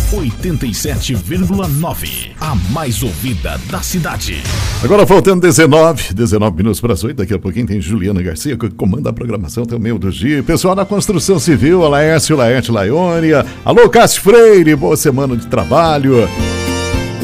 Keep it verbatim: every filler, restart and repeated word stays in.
oitenta e sete vírgula nove, a mais ouvida da cidade. Agora faltando dezenove, dezenove minutos para as oito, daqui a pouquinho tem Juliana Garcia, que comanda a programação até o meio do dia. Pessoal da construção civil, Laércio, Laerte, Laônia. Alô, Cássio Freire, boa semana de trabalho.